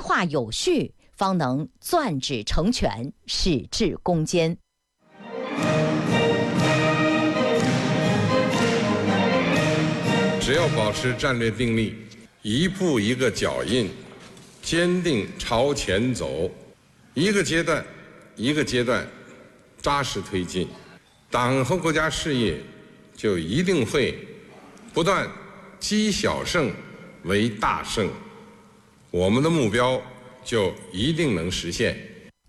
划有序，方能攥指成拳，矢志攻坚。 只要保持战略定力，一步一个脚印，坚定朝前走，一个阶段一个阶段扎实推进，党和国家事业就一定会不断积小胜为大胜，我们的目标就一定能实现。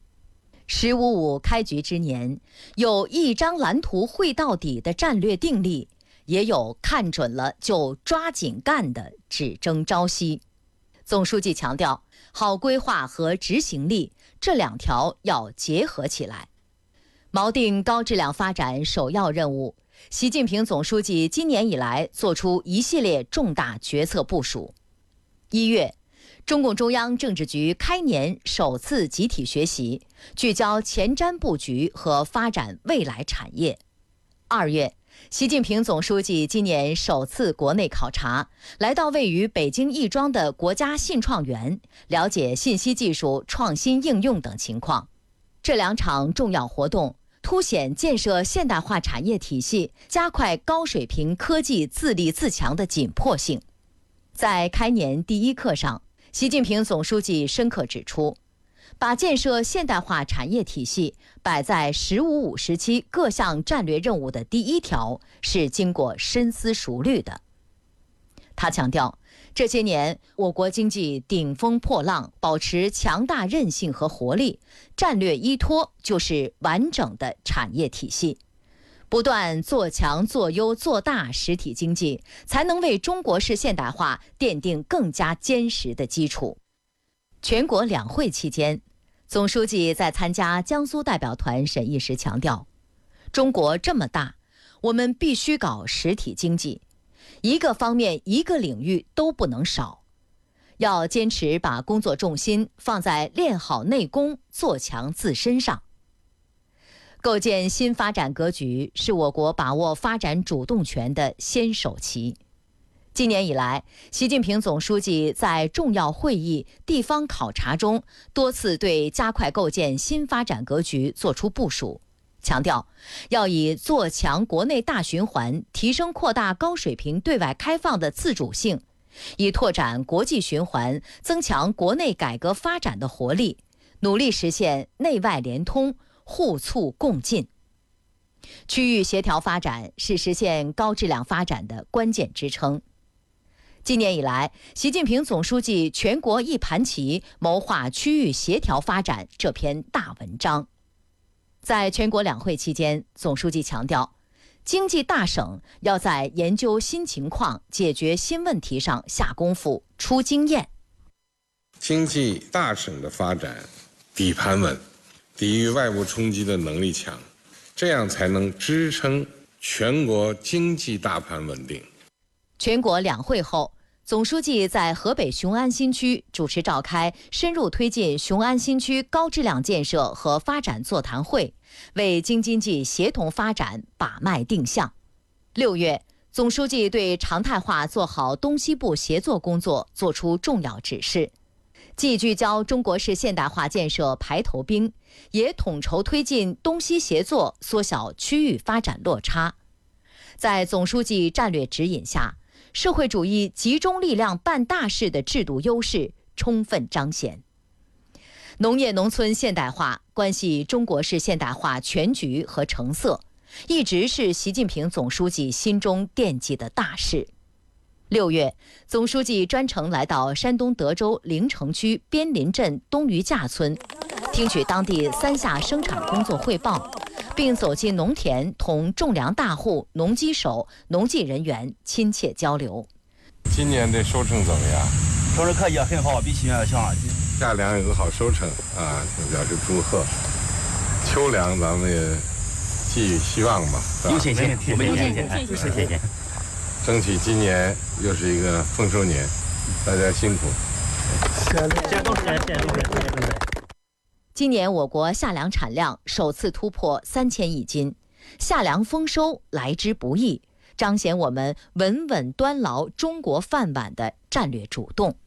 “15+5”开局之年，有一张蓝图绘到底的战略定力，也有看准了就抓紧干的只争朝夕。总书记强调，好规划和执行力这两条要结合起来，锚定高质量发展首要任务。习近平总书记今年以来作出一系列重大决策部署。1月，中共中央政治局开年首次集体学习，聚焦前瞻布局和发展未来产业。2月，习近平总书记今年首次国内考察，来到位于北京亦庄的国家信创园，了解信息技术创新应用等情况。这两场重要活动凸显建设现代化产业体系、加快高水平科技自立自强的紧迫性。在开年第一课上，习近平总书记深刻指出，把建设现代化产业体系摆在“15+5”时期各项战略任务的第一条，是经过深思熟虑的。他强调，这些年我国经济顶风破浪，保持强大韧性和活力，战略依托就是完整的产业体系。不断做强、做优、做大实体经济，才能为中国式现代化奠定更加坚实的基础。全国两会期间，总书记在参加江苏代表团审议时强调，中国这么大，我们必须搞实体经济，一个方面、一个领域都不能少，要坚持把工作重心放在练好内功、做强自身上。构建新发展格局是我国把握发展主动权的先手棋。今年以来，习近平总书记在重要会议、地方考察中多次对加快构建新发展格局作出部署，强调要以做强国内大循环、提升扩大高水平对外开放的自主性，以拓展国际循环、增强国内改革发展的活力，努力实现内外联通、互促共进。区域协调发展是实现高质量发展的关键支撑。今年以来，习近平总书记全国一盘棋，谋划区域协调发展这篇大文章。在全国两会期间，总书记强调，经济大省要在研究新情况、解决新问题上下功夫、出经验。 经济大省的发展底盘稳，抵御外部冲击的能力强，这样才能支撑全国经济大盘稳定。 全国两会后，总书记在河北雄安新区主持召开深入推进雄安新区高质量建设和发展座谈会，为京津冀协同发展把脉定向。6月，总书记对常态化做好东西部协作工作作出重要指示，既聚焦中国式现代化建设排头兵，也统筹推进东西协作，缩小区域发展落差。在总书记战略指引下，社会主义集中力量办大事的制度优势充分彰显。农业农村现代化关系中国式现代化全局和成色，一直是习近平总书记心中惦记的大事。6月，总书记专程来到山东德州临城区边林镇东余架村，听取当地3下生产工作汇报，并走进农田，同种粮大户、农机手、农技人员亲切交流。 今年的收成怎么样？ 收成可以很好，比去年要强。 夏粮有个好收成啊，就表示祝贺。秋粮咱们也寄予希望吧，是吧？ 有信心，我们有信心，有信心。 争取今年又是一个丰收年，大家辛苦。 谢谢董事长，谢谢董事长。 今年我国夏粮产量首次突破3000亿斤，夏粮丰收来之不易，彰显我们稳稳端牢中国饭碗的战略主动。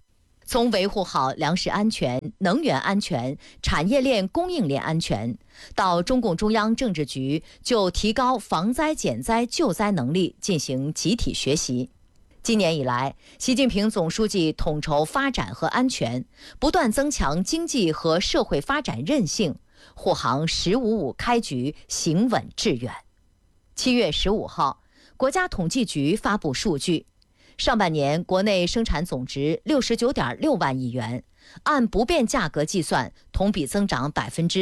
从维护好粮食安全、能源安全、产业链供应链安全，到中共中央政治局就提高防灾减灾救灾能力进行集体学习。今年以来，习近平总书记统筹发展和安全，不断增强经济和社会发展韧性，护航“15+5”开局行稳致远。7月15号，国家统计局发布数据，上半年国内生产总值69.6万亿元，按不变价格计算，同比增长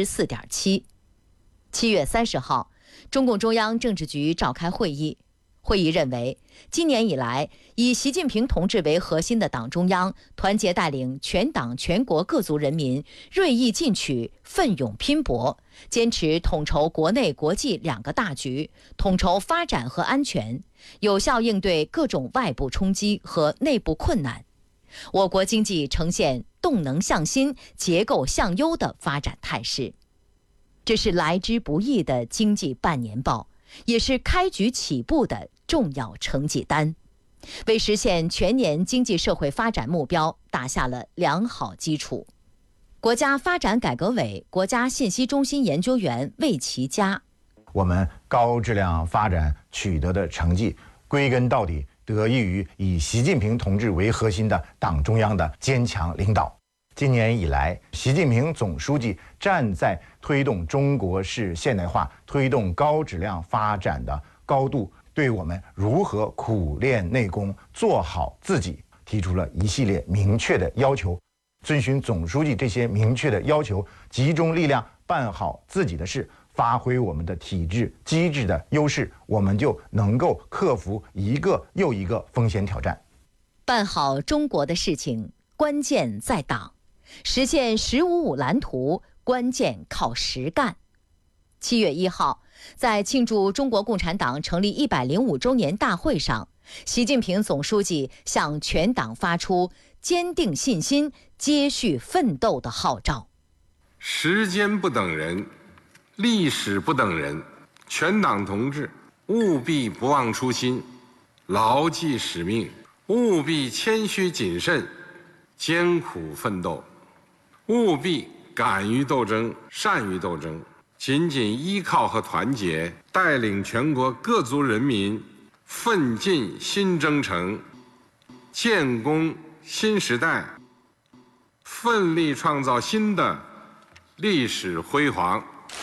4.7%。7月30号，中共中央政治局召开会议。会议认为，今年以来，以习近平同志为核心的党中央团结带领全党全国各族人民锐意进取、奋勇拼搏，坚持统筹国内国际两个大局，统筹发展和安全，有效应对各种外部冲击和内部困难。我国经济呈现动能向新、结构向优的发展态势。这是来之不易的经济半年报，也是开局起步的重要成绩单，为实现全年经济社会发展目标打下了良好基础。国家发展改革委国家信息中心研究员魏其佳： 我们高质量发展取得的成绩，归根到底得益于以习近平同志为核心的党中央的坚强领导。今年以来，习近平总书记站在推动中国式现代化、推动高质量发展的高度，对我们如何苦练内功、做好自己提出了一系列明确的要求。遵循总书记这些明确的要求，集中力量办好自己的事，发挥我们的体制机制的优势，我们就能够克服一个又一个风险挑战。 办好中国的事情，关键在党。实现“15+5”蓝图，关键靠实干。7月1号，在庆祝中国共产党成立105周年大会上，习近平总书记向全党发出坚定信心、接续奋斗的号召。 时间不等人，历史不等人，全党同志务必不忘初心，牢记使命，务必谦虚谨慎，艰苦奋斗，务必敢于斗争、善于斗争，紧紧依靠和团结，带领全国各族人民奋进新征程，建功新时代，奋力创造新的历史辉煌。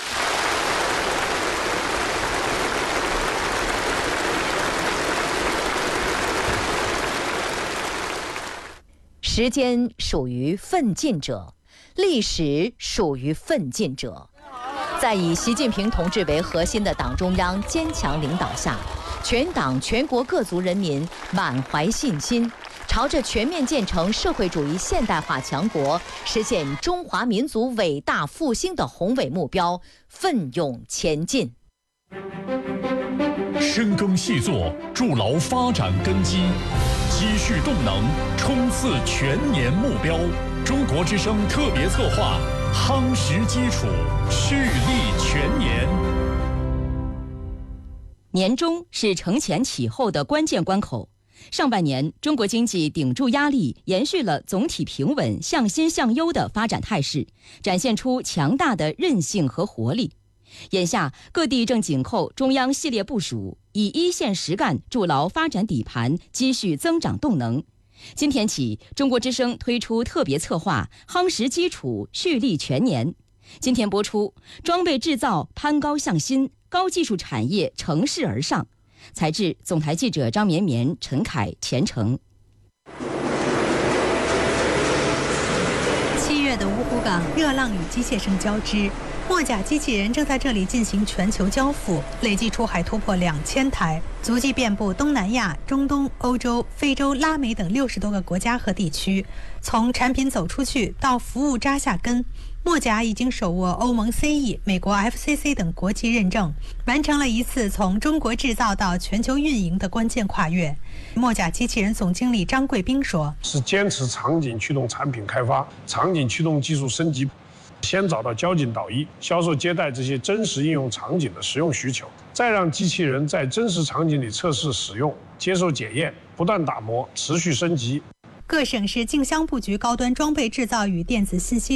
时间属于奋进者，历史属于奋进者。在以习近平同志为核心的党中央坚强领导下，全党全国各族人民满怀信心，朝着全面建成社会主义现代化强国、实现中华民族伟大复兴的宏伟目标奋勇前进。 深耕细作，筑牢发展根基，积蓄动能，冲刺全年目标。中国之声特别策划，夯实基础，蓄力全年。 年终是承前启后的关键关口。上半年，中国经济顶住压力，延续了总体平稳、向新向优的发展态势，展现出强大的韧性和活力。眼下，各地正紧扣中央系列部署，以一线实干筑牢发展底盘，积蓄增长动能。今天起，中国之声推出特别策划，夯实基础，蓄力全年。今天播出，装备制造攀高向新，高技术产业乘势而上。采制总台记者张绵绵、陈凯、钱程。 7月的芜湖港，热浪与机械声交织，墨甲机器人正在这里进行全球交付，累计出海突破2000台，足迹遍布东南亚、中东、欧洲、非洲、拉美等60多个国家和地区。从产品走出去到服务扎下根，墨甲已经手握欧盟 CE、美国 FCC 等国际认证，完成了一次从中国制造到全球运营的关键跨越。墨甲机器人总经理张贵斌说：“ 是坚持场景驱动产品开发，场景驱动技术升级。”先找到交警导医、销售接待这些真实应用场景的实用需求，再让机器人在真实场景里测试使用，接受检验，不断打磨，持续升级。 各省市竞相布局高端装备制造与电子信息